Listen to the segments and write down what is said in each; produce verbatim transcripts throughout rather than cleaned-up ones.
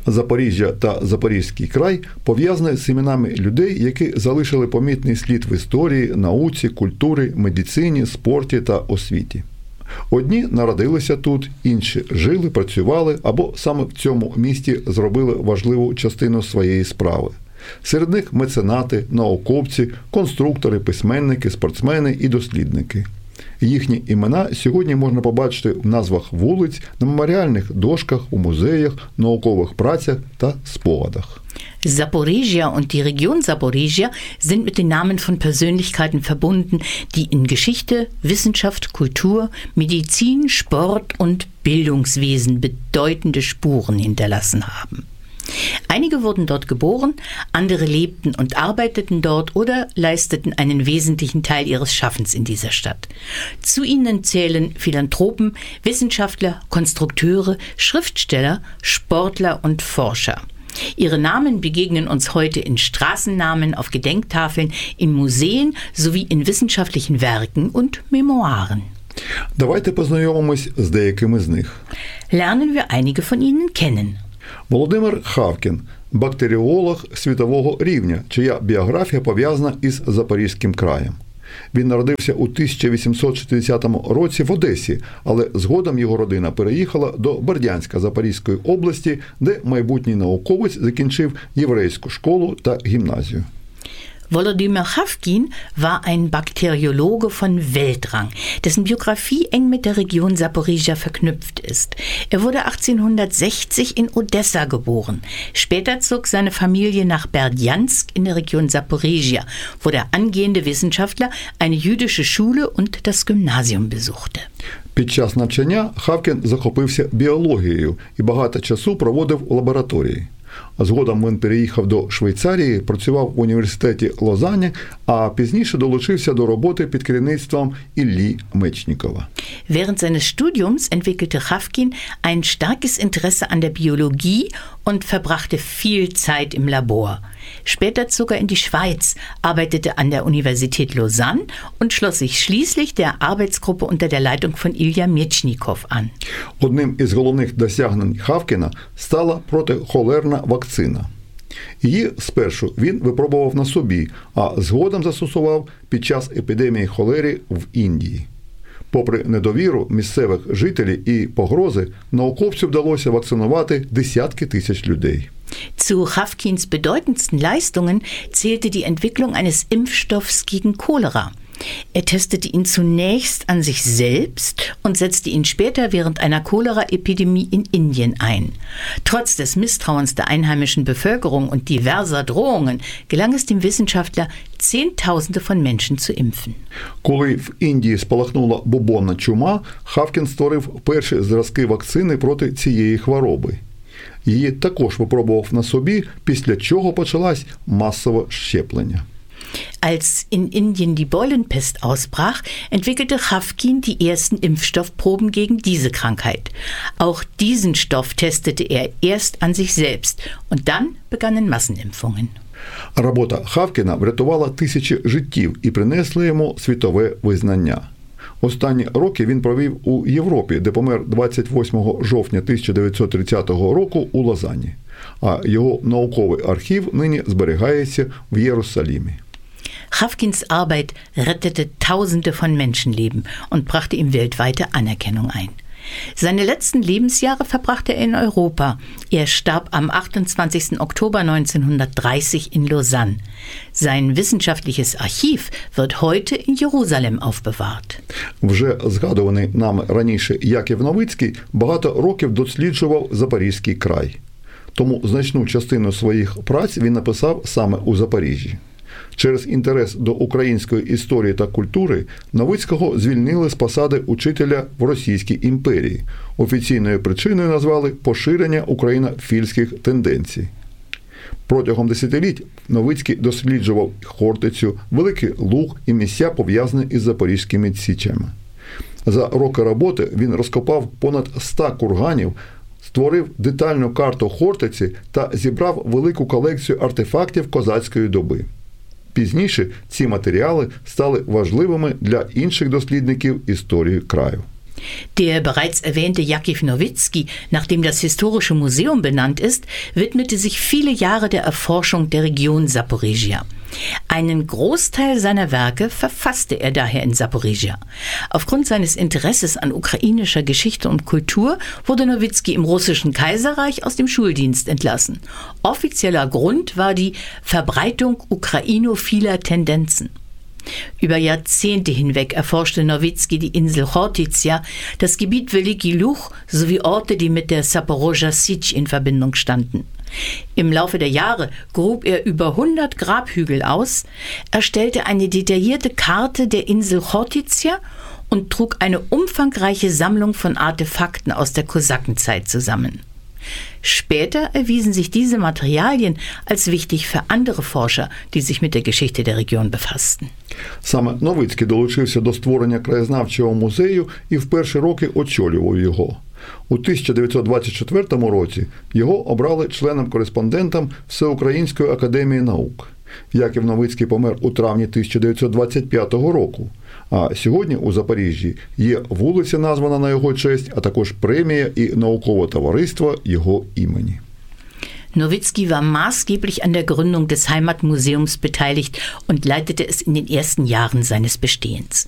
Запоріжжя та Запорізький край пов'язані з іменами людей, які залишили помітний слід в історії, науці, культурі, медицині, спорті та освіті. Одні народилися тут, інші жили, працювали або саме в цьому місті зробили важливу частину своєї справи. Серед них меценати, науковці, конструктори, письменники, спортсмени і дослідники. Їхні імена сьогодні можна побачити в назвах вулиць, на меморіальних дошках, у музеях, наукових працях та спогадах. Zaporizhia und die Region Zaporizhia sind mit den Namen von Persönlichkeiten verbunden, die in Geschichte, Wissenschaft, Kultur, Medizin, Sport und Bildungswesen bedeutende Spuren hinterlassen haben. Einige wurden dort geboren, andere lebten und arbeiteten dort oder leisteten einen wesentlichen Teil ihres Schaffens in dieser Stadt. Zu ihnen zählen Philanthropen, Wissenschaftler, Konstrukteure, Schriftsteller, Sportler und Forscher. Ihre Namen begegnen uns heute in Straßennamen, auf Gedenktafeln, in Museen sowie in wissenschaftlichen Werken und Memoiren. Давайте познайомимось з деякими з них. Lernen wir einige von ihnen kennen. Володимир Хавкін – бактеріолог світового рівня, чия біографія пов'язана із Запорізьким краєм. Він народився у тисяча вісімсот шістдесятому році в Одесі, але згодом його родина переїхала до Бердянська Запорізької області, де майбутній науковець закінчив єврейську школу та гімназію. Volodymyr Chavkin war ein Bakteriologe von Weltrang, dessen Biografie eng mit der Region Zaporizhia verknüpft ist. Er wurde achtzehnhundertsechzig in Odessa geboren. Später zog seine Familie nach Berdjansk in der Region Zaporizhia, wo der angehende Wissenschaftler eine jüdische Schule und das Gymnasium besuchte. Під час навчання Хавкін захопився біологією і багато часу проводив в лабораторії. Згодом він переїхав до Швейцарії, працював в університеті Лозанні, а пізніше долучився до роботи під керівництвом Іллі Мечнікова. Während seines Studiums entwickelte Chavkin ein starkes Interesse an der Biologie und verbrachte viel Zeit im Labor. Später zog er in die Schweiz, arbeitete an der Universität Lausanne und schloss sich schließlich der Arbeitsgruppe unter der Leitung von Ilja Mechnikov an. Одним із головних досягнень Хавкіна стала протихолерна вакцина. Її спершу він випробував на собі, а згодом застосував під час епідемії холери в Індії. Попри недовіру місцевих жителів і погрози, науковцю вдалося вакцинувати десятки тисяч людей. Zu Chavkins bedeutendsten Leistungen zählte die Entwicklung eines Impfstoffs gegen Cholera. Er testete ihn zunächst an sich selbst und setzte ihn später während einer Cholera-Epidemie in Indien ein. Trotz des Misstrauens der einheimischen Bevölkerung und diverser Drohungen gelang es dem Wissenschaftler, Zehntausende von Menschen zu impfen. Коли в Індії спалахнула бубонна чума, Хавкін створив перші зразки вакцини проти цієї хвороби. Її також випробував на собі, після чого почалось масове щеплення. Als in Indien die Beulenpest ausbrach, entwickelte Chavkin die ersten Impfstoffproben gegen diese Krankheit. Auch diesen Stoff testete er erst an sich selbst und dann begannen Massenimpfungen. Робота Хавкіна врятувала тисячі життів і принесла йому світове визнання. Останні роки він провів у Європі, де помер двадцять восьмого жовтня тисяча дев'ятсот тридцятого року у Лозанні, а його науковий архів нині зберігається в Єрусалимі. Chavkins Arbeit rettete Tausende von Menschenleben und brachte ihm weltweite Anerkennung ein. Seine letzten Lebensjahre verbrachte er in Europa. Er starb am achtundzwanzigsten Oktober neunzehnhundertdreißig in Lausanne. Sein wissenschaftliches Archiv wird heute in Jerusalem aufbewahrt. Вже згадуваний нами раніше Яків Новицький багато років досліджував Запорізький край. Тому значну частину своїх праць він написав саме у Запоріжжі. Через інтерес до української історії та культури Новицького звільнили з посади учителя в Російській імперії. Офіційною причиною назвали поширення українофільських тенденцій. Протягом десятиліть Новицький досліджував Хортицю, Великий Луг і місця, пов'язані із Запорізькими січами. За роки роботи він розкопав понад ста курганів, створив детальну карту Хортиці та зібрав велику колекцію артефактів козацької доби. Пізніше ці матеріали стали важливими для інших дослідників історії краю. Der bereits erwähnte Jakів Nowitzki, nach dem das Historische Museum benannt ist, widmete sich viele Jahre der Erforschung der Region Saporizhia. Einen Großteil seiner Werke verfasste er daher in Saporizhia. Aufgrund seines Interesses an ukrainischer Geschichte und Kultur wurde Nowitzki im russischen Kaiserreich aus dem Schuldienst entlassen. Offizieller Grund war die Verbreitung ukrainophiler Tendenzen. Über Jahrzehnte hinweg erforschte Nowitzki die Insel Chortyzia, das Gebiet Veliki Luch sowie Orte, die mit der Saporoschja Sich in Verbindung standen. Im Laufe der Jahre grub er über hundert Grabhügel aus, erstellte eine detaillierte Karte der Insel Chortyzia und trug eine umfangreiche Sammlung von Artefakten aus der Kosakenzeit zusammen. Später erwiesen sich diese Матеріалien als wichtig für andere Forscher, die sich mit der Geschichte der Region befassten. Саме Новицький долучився до створення краєзнавчого музею і в перші роки очолював його. У тисяча дев'ятсот двадцять четвертому році його обрали членом-кореспондентом Всеукраїнської академії наук. Яків Новицький помер у травні тисяча дев'ятсот двадцять п'ятого року. А сьогодні у Запоріжжі є вулиця, названа на його честь, а також премія і наукове товариство його імені. Nowitzki war maßgeblich an der Gründung des Heimatmuseums beteiligt und leitete es in den ersten Jahren seines Bestehens.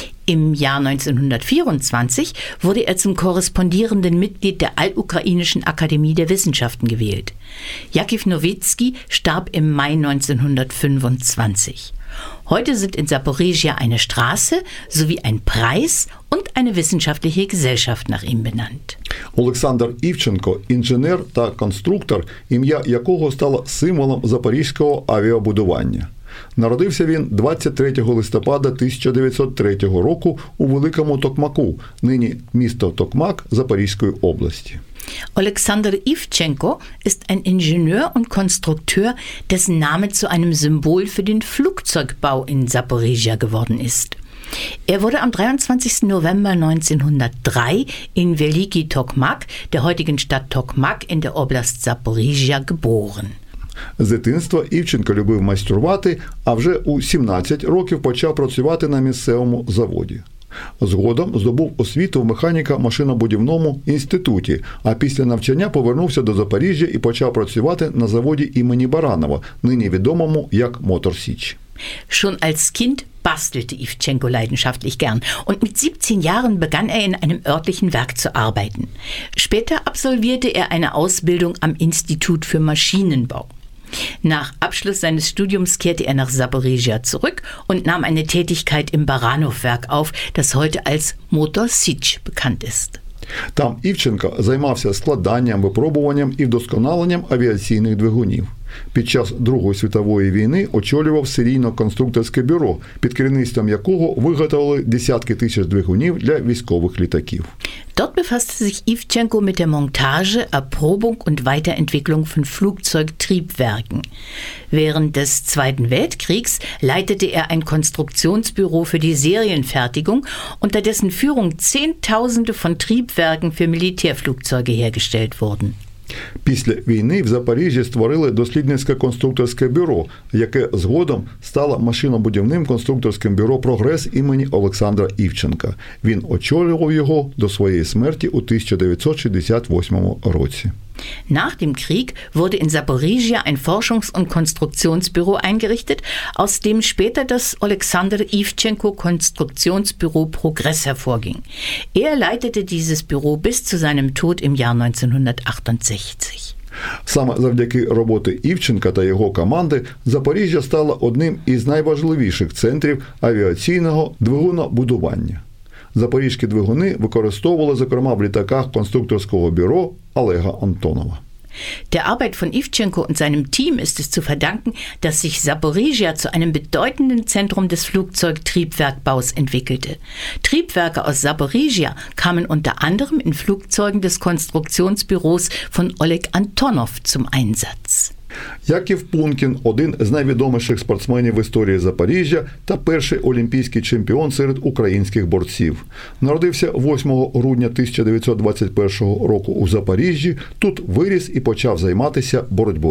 Im Jahr neunzehnhundertvierundzwanzig wurde er zum korrespondierenden Mitglied der Altukrainischen Akademie der Wissenschaften gewählt. Jakів Nowitzki starb im Mai neunzehnhundertfünfundzwanzig. Heute sind in Saporizhia eine Straße sowie ein Preis und eine wissenschaftliche Gesellschaft nach ihm benannt. Олександр Івченко – інженер та конструктор, ім'я якого стало символом запорізького авіабудування. Народився він двадцять третього листопада тисяча дев'ятсот третього року у Великому Токмаку, нині місто Токмак Запорізької області. Alexander Ivchenko ist ein Ingenieur und Konstrukteur, dessen Name zu einem Symbol für den Flugzeugbau in Saporizhia geworden ist. Er wurde am dreiundzwanzigsten November neunzehnhundertdrei in Veliki Tokmak, der heutigen Stadt Tokmak in der Oblast Saporizhia, geboren. З дитинства Івченко любив майструвати, а вже у сімнадцять років почав працювати на місцевому заводі. Згодом здобув освіту в механіко-машинобудівному інституті, а після навчання повернувся до Запоріжжя і почав працювати на заводі імені Баранова, нині відомому як Мотор Січ. Schon als Kind bastelte Ivchenko leidenschaftlich gern und mit siebzehn Jahren begann er in einem örtlichen Werk zu arbeiten. Später absolvierte er eine Ausbildung am Institut für Maschinenbau. Nach Abschluss seines Studiums kehrte er nach Saporizhia zurück und nahm eine Tätigkeit im Baranow-Werk auf, das heute als Motor Sich bekannt ist. Там Івченко займався складанням, випробуванням і вдосконаленням авіаційних двигунів. Під час Другої світової війни очолював серійно-конструкторське бюро, під керівництвом якого виготовили десятки тисяч двигунів для військових літаків. Dort befasste sich Ivchenko mit der Montage, Erprobung und Weiterentwicklung von Flugzeugtriebwerken. Während des Zweiten Weltkriegs leitete er ein Konstruktionsbüro für die Serienfertigung, unter dessen Führung Zehntausende von Triebwerken für Militärflugzeuge hergestellt wurden. Після війни в Запоріжжі створили дослідницьке конструкторське бюро, яке згодом стало машинобудівним конструкторським бюро «Прогрес» імені Олександра Івченка. Він очолював його до своєї смерті у тисяча дев'ятсот шістдесят восьмому році. Nach dem Krieg wurde in Saporizhia ein Forschungs- und Konstruktionsbüro eingerichtet, aus dem später das Alexander Ivchenko Konstruktionsbüro Progress hervorging. Er leitete dieses Büro bis zu seinem Tod im Jahr neunzehnhundertachtundsechzig. Саме завдяки роботи Івченка та його команди Запоріжжя стало одним із найважливіших центрів авіаційного двигунобудування. Запорізькі двигуни використовували, зокрема, в літаках конструкторського бюро Олега Антонова. Der Arbeit von Ivchenko und seinem Team ist es zu verdanken, dass sich Saporizhia zu einem bedeutenden Zentrum des Flugzeugtriebwerkbaus entwickelte. Triebwerke aus Saporizhia kamen unter anderem in Flugzeugen des Konstruktionsbüros von Oleg Antonov zum Einsatz. Яків Пункін – один з найвідоміших спортсменів в історії Запоріжжя та перший олімпійський чемпіон серед українських борців. Народився восьмого грудня тисяча дев'ятсот двадцять першого року у Запоріжжі, тут виріс і почав займатися боротьбою.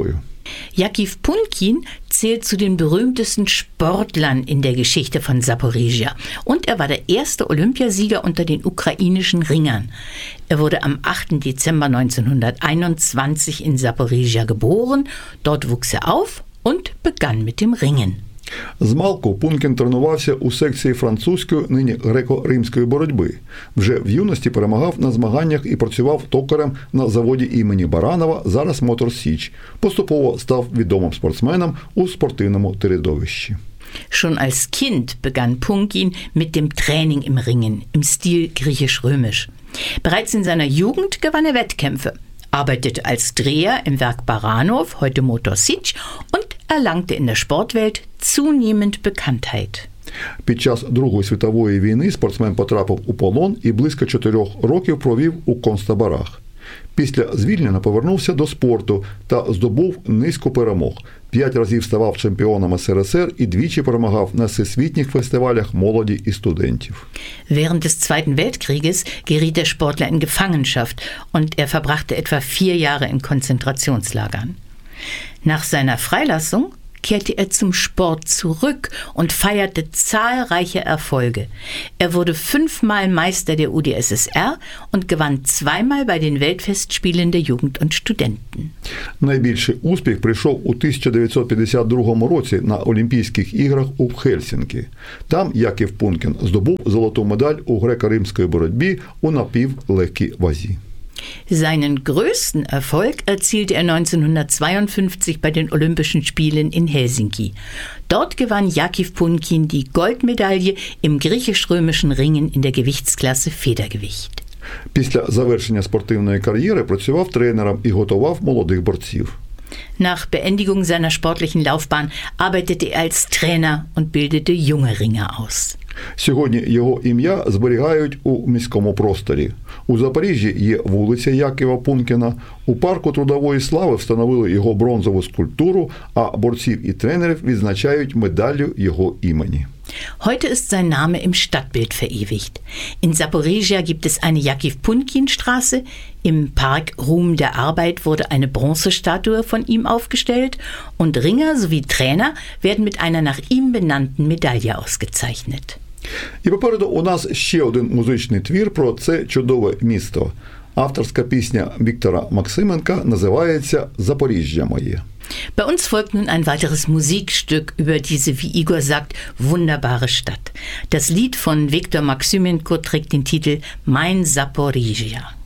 Jakif Punkin zählt zu den berühmtesten Sportlern in der Geschichte von Saporizhia und er war der erste Olympiasieger unter den ukrainischen Ringern. Er wurde am achten Dezember neunzehnhunderteinundzwanzig in Saporizhia geboren, dort wuchs er auf und begann mit dem Ringen. Змалку Пункін тренувався у секції французької, нині греко-римської боротьби. Вже в юності перемагав на змаганнях і працював токарем на заводі імені Баранова, зараз Мотор Січ. Поступово став відомим спортсменом у спортивному середовищі. Schon als Kind begann Punkin mit dem Training im Ringen, im Stil griechisch-römisch. Bereits in seiner Jugend gewann er Wettkämpfe, arbeitete als Dreher im Werk Baranov, heute Motor Sitsch, und erlangte in der Sportwelt zunehmend Bekanntheit. Під час Другої світової війни спортсмен потрапив у полон і близько чотирьох років провів у концтаборах. Після звільнення повернувся до спорту та здобув низку перемог. П'ять разів ставав чемпіоном ес ер ес ер і двічі перемагав на всесвітніх фестивалях молоді і студентів. Während des Zweiten Weltkrieges geriet der Sportler in Gefangenschaft und er verbrachte etwa vier Jahre in Konzentrationslagern. Nach seiner Freilassung kehrte er zum Sport zurück und feierte zahlreiche Erfolge. Er wurde fünfmal Meister der U d S S R und gewann zweimal bei den Weltfestspielen der Jugend und Studenten. Найбільший успіх прийшов у тисяча дев'ятсот п'ятдесят другому році на Олімпійських іграх у Хельсінкі. Там Яків Пункін здобув золоту медаль у греко-римській боротьбі у напівлегкій вазі. Seinen größten Erfolg erzielte er neunzehnhundertzweiundfünfzig bei den Olympischen Spielen in Helsinki. Dort gewann Jakif Punkin die Goldmedaille im griechisch-römischen Ringen in der Gewichtsklasse Federgewicht. Після завершення спортивної кар'єри працював тренером і готував молодих борців. Nach Beendigung seiner sportlichen Laufbahn arbeitete er als Trainer und bildete junge Ringer aus. Сьогодні його ім'я зберігають у міському просторі. У Запоріжжі є вулиця Якова Пункіна, у парку Трудової слави встановили його бронзову скульптуру, а борців і тренерів відзначають медаллю його імені. Heute ist sein Name im Stadtbild verewigt. In Saporizhia gibt es eine Jakif-Punkin-Straße. Im Park Ruhm der Arbeit wurde eine Bronzestatue von ihm aufgestellt und Ringer sowie Trainer werden mit einer nach ihm benannten Medaille ausgezeichnet. І попереду у нас ще один музичний твір про це чудове місто. Авторська пісня Віктора Максименка називається «Запоріжжя моє». Bei uns folgt nun ein weiteres Musikstück über diese, wie Igor sagt, wunderbare Stadt. Das Lied von Viktor Maxymenko trägt den Titel Mein Saporizhia.